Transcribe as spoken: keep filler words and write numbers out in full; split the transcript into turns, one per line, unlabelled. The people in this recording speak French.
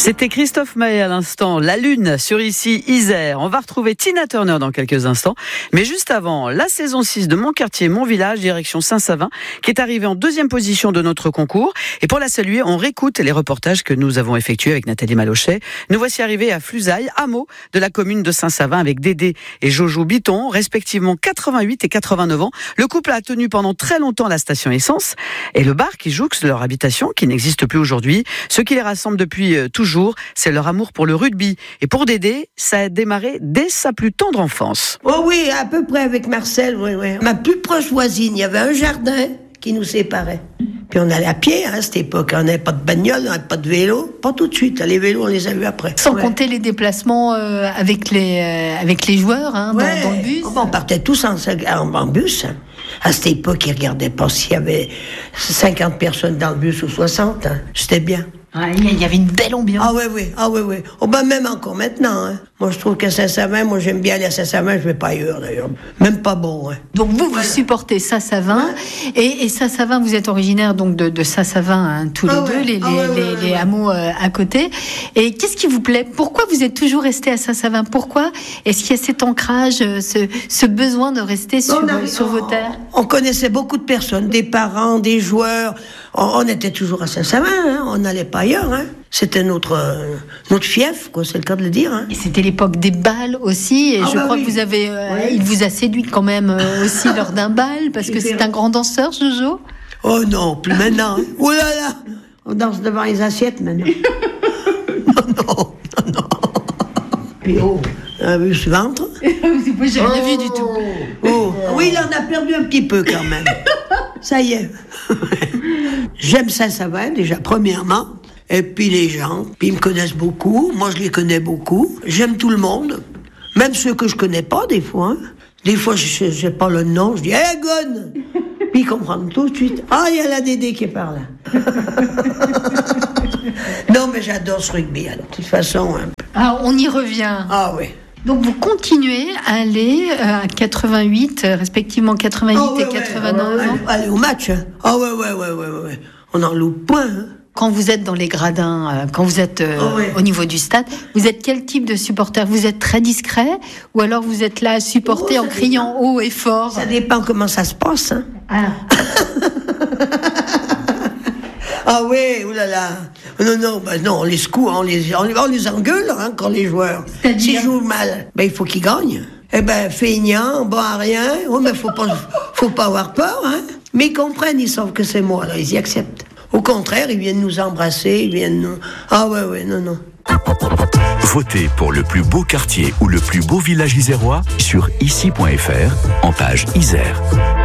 C'était Christophe Maé à l'instant, La Lune sur ici Isère. On va retrouver Tina Turner dans quelques instants. Mais juste avant, la saison six de Mon quartier, mon village, direction Saint-Savin, qui est arrivée en deuxième position de notre concours. Et pour la saluer, on réécoute les reportages que nous avons effectués avec Nathalie Malochet. Nous voici arrivés à Flusailles, hameau de la commune de Saint-Savin, avec Dédé et Jojo Biton, respectivement quatre-vingt-huit et quatre-vingt-neuf ans. Le couple a tenu pendant très longtemps la station essence et le bar qui jouxte leur habitation, qui n'existe plus aujourd'hui. Ce qui les rassemble depuis toujours, c'est leur amour pour le rugby. Et pour Dédé, ça a démarré dès sa plus tendre enfance.
Oh oui, à peu près avec Marcel, oui, oui. Ma plus proche voisine, il y avait un jardin qui nous séparait. Puis on allait à pied, hein, à cette époque. On n'avait pas de bagnole, on n'avait pas de vélo. Pas tout de suite. Les vélos, on les a vus après.
Sans
ouais.
compter les déplacements euh, avec, les, euh, avec les joueurs hein,
ouais.
dans, dans le bus.
Oh, on partait tous en, en, en bus. Hein. À cette époque, ils ne regardaient pas s'il y avait cinquante personnes dans le bus ou soixante. Hein. C'était bien.
Il y avait une belle ambiance.
Ah oui, oui, ah oui, oui. Oh ben même encore maintenant. Hein. Moi, je trouve qu'à Saint-Savin, moi j'aime bien aller à Saint-Savin, je vais pas ailleurs d'ailleurs. Même pas bon. Hein.
Donc vous, vous supportez Saint-Savin. Ouais. Et, et Saint-Savin, vous êtes originaire donc de, de Saint-Savin, hein, tous
ah
les
ouais.
deux, les,
ah
les,
ouais,
les,
ouais,
les
ouais.
hameaux euh, à côté. Et qu'est-ce qui vous plaît? Pourquoi vous êtes toujours resté à Saint-Savin? Pourquoi est-ce qu'il y a cet ancrage, ce, ce besoin de rester sur,
avait,
sur
on,
vos terres?
On connaissait beaucoup de personnes, des parents, des joueurs. On, on était toujours à Saint-Savin, hein. On n'allait pas ailleurs. Hein. C'était notre, euh, notre fief, quoi, c'est le cas de le dire. Hein.
Et c'était l'époque des balles aussi, et
ah
je
bah
crois
oui.
que vous avez, euh,
ouais.
il vous a séduit quand même euh, aussi lors d'un bal, parce que c'est un grand danseur, Jojo.
Oh non, plus maintenant. Hein. Oh là là, on danse devant les assiettes maintenant. non, non, non, non. Puis oh, euh, vu ce ventre.
J'ai rien oh, vu du tout.
Oh. Oui, il en a perdu un petit peu quand même. Ça y est. J'aime Saint-Savin déjà, premièrement. Et puis les gens, puis ils me connaissent beaucoup, moi je les connais beaucoup. J'aime tout le monde, même ceux que je connais pas des fois. Hein. Des fois je sais pas le nom, je dis « Hey, Gon !» Puis ils comprennent tout de suite. « Ah, il y a la Dédé qui est par là. » Non, mais j'adore ce rugby, alors, de toute façon. Hein.
Ah, on y revient.
Ah oui.
Donc vous continuez à aller à quatre-vingt-huit, respectivement quatre-vingt-huit oh, ouais, et quatre-vingt-neuf
ouais,
ans.
Allez au match. Hein. Ah ouais, ouais, ouais, ouais, ouais. On en loupe point. Hein.
Quand vous êtes dans les gradins, euh, quand vous êtes euh, oh, ouais. au niveau du stade, vous êtes quel type de supporter? Vous êtes très discret ou alors vous êtes là à supporter oh, en criant dépend. haut et fort?
Ça dépend comment ça se passe. Hein.
Ah.
Ah oui, oulala. Non, non, ben non, on les secoue, on les, on les, on les engueule hein, quand les joueurs. S'ils jouent mal, ben il faut qu'ils gagnent. Eh ben, feignant, bon à rien. Oh, mais faut pas, faut pas avoir peur, hein. Mais ils comprennent, ils savent que c'est moi, alors ils y acceptent. Au contraire, ils viennent nous embrasser, ils viennent nous... Ah ouais, ouais, non, non.
Votez pour le plus beau quartier ou le plus beau village isérois sur ici point f r en page Isère.